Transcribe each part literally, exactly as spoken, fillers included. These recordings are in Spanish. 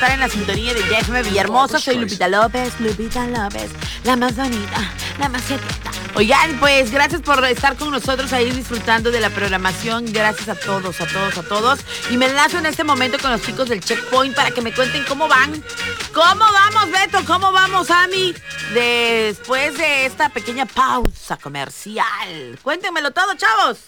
Estar en la sintonía de Ya F M Villahermosa. Soy Lupita López, Lupita López, la más bonita, la más secreta. Oigan, pues gracias por estar con nosotros ahí disfrutando de la programación. Gracias a todos, a todos, a todos. Y me enlazo en este momento con los chicos del Checkpoint para que me cuenten cómo van. ¿Cómo vamos, Beto? ¿Cómo vamos, Ami? Después de esta pequeña pausa comercial. Cuéntenmelo todo, chavos.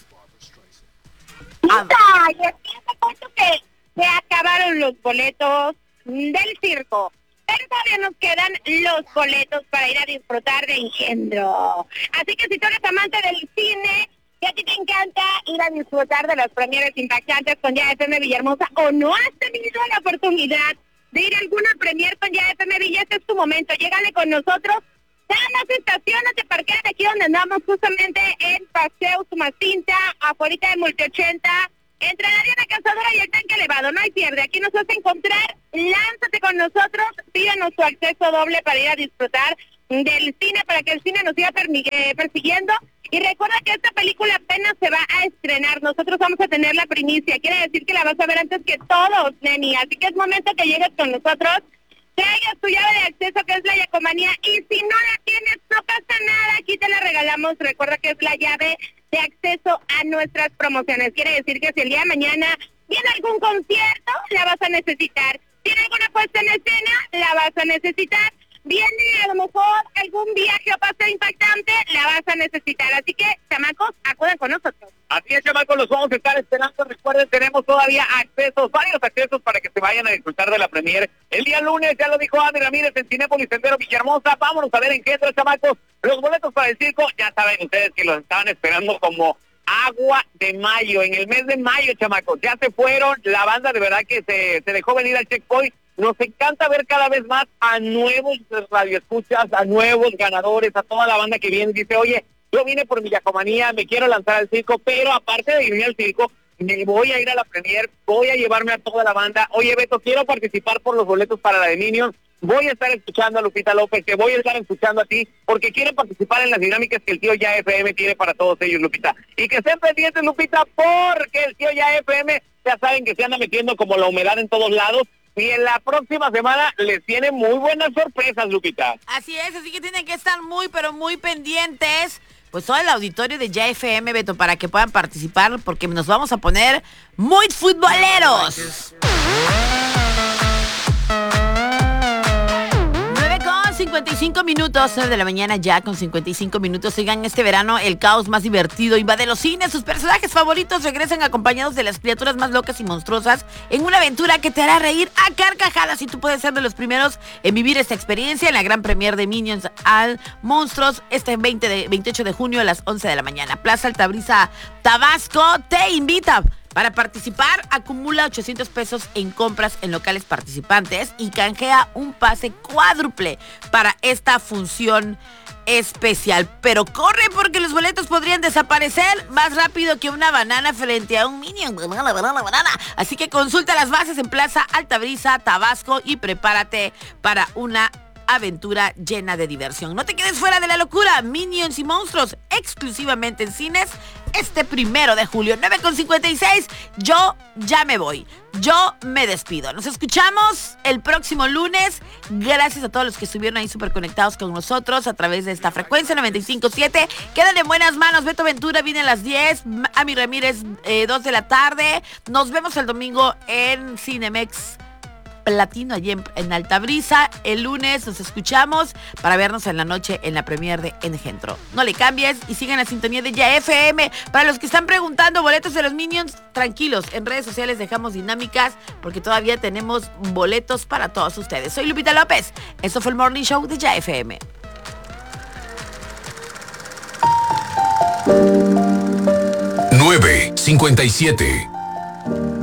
Ah. Y aquí te cuento que se acabaron los boletos del circo. Pero todavía nos quedan los boletos para ir a disfrutar de Engendro. Así que si tú eres amante del cine y a ti te encanta ir a disfrutar de las premieres impactantes con Ya F M Villahermosa, o no has tenido la oportunidad de ir a alguna premier con Ya F M Villa, este es tu momento. Llégale con nosotros. Nada más estacionate, parquéate aquí donde andamos, justamente en Paseo Sumacinta, afuera de Multi ochenta, entre la Diana Cazadora y el Tanque Elevado. No hay pierde, aquí nos vas a encontrar. Lánzate con nosotros, pídanos tu acceso doble para ir a disfrutar del cine, para que el cine nos siga eh, persiguiendo. Y recuerda que esta película apenas se va a estrenar. Nosotros vamos a tener la primicia. Quiere decir que la vas a ver antes que todos, neni. Así que es momento que llegues con nosotros. Traigas tu llave de acceso, que es la Yacomanía, y si no la tienes, no pasa nada, aquí te la regalamos. Recuerda que es la llave de acceso a nuestras promociones. Quiere decir que si el día de mañana viene algún concierto, la vas a necesitar. Tiene alguna puesta en escena, la vas a necesitar. Viene a lo mejor algún viaje o paseo impactante, la vas a necesitar. Así que, chamacos, acudan con nosotros. Así es, chamacos, los vamos a estar esperando. Recuerden, tenemos todavía accesos, varios accesos para que se vayan a disfrutar de la premier. El día lunes, ya lo dijo Adi Ramírez, en Cinépolis Sendero Villahermosa. Vámonos a ver en qué entra, chamacos. Los boletos para el circo, ya saben ustedes que los estaban esperando como agua de mayo. En el mes de mayo, chamacos, ya se fueron. La banda de verdad que se, se dejó venir al Checkpoint. Nos encanta ver cada vez más a nuevos radioescuchas, a nuevos ganadores, a toda la banda que viene y dice, oye, yo vine por mi Yacomanía, me quiero lanzar al circo, pero aparte de irme al circo, me voy a ir a la premier, voy a llevarme a toda la banda. Oye, Beto, quiero participar por los boletos para la de Minions. Voy a estar escuchando a Lupita López, te voy a estar escuchando a ti, porque quieren participar en las dinámicas que el tío Ya F M tiene para todos ellos, Lupita. Y que estén pendientes, Lupita, porque el tío Ya F M, ya saben que se anda metiendo como la humedad en todos lados. Y en la próxima semana les tiene muy buenas sorpresas, Lupita. Así es, así que tienen que estar muy, pero muy pendientes. Pues todo el auditorio de Ya F M, Beto, para que puedan participar, porque nos vamos a poner muy futboleros. cincuenta y cinco minutos, nueve de la mañana ya con cincuenta y cinco minutos. Oigan, este verano el caos más divertido invade los cines. Sus personajes favoritos regresan acompañados de las criaturas más locas y monstruosas en una aventura que te hará reír a carcajadas. Y tú puedes ser de los primeros en vivir esta experiencia en la gran premier de Minions al Monstruos este veinte de, veintiocho de junio a las once de la mañana. Plaza Altabrisa, Tabasco te invita. Para participar, acumula ochocientos pesos en compras en locales participantes y canjea un pase cuádruple para esta función especial. Pero corre, porque los boletos podrían desaparecer más rápido que una banana frente a un Minion. Banana, banana, banana. Así que consulta las bases en Plaza Altabrisa, Tabasco, y prepárate para una aventura llena de diversión. No te quedes fuera de la locura. Minions y Monstruos exclusivamente en cines este primero de julio, nueve con cincuenta y seis. Yo ya me voy. Yo me despido. Nos escuchamos el próximo lunes. Gracias a todos los que estuvieron ahí súper conectados con nosotros a través de esta frecuencia noventa y cinco punto siete. Quedan en buenas manos. Beto Ventura viene a las diez. Ami Ramírez, eh, dos de la tarde. Nos vemos el domingo en Cinemex Platino, allí en, en Altabrisa. El lunes nos escuchamos para vernos en la noche en la premier de Engendro. No le cambies y sigan la sintonía de Ya F M. Para los que están preguntando boletos de los Minions, tranquilos, en redes sociales dejamos dinámicas porque todavía tenemos boletos para todos ustedes. Soy Lupita López. Esto fue el Morning Show de Ya F M. nueve cincuenta y siete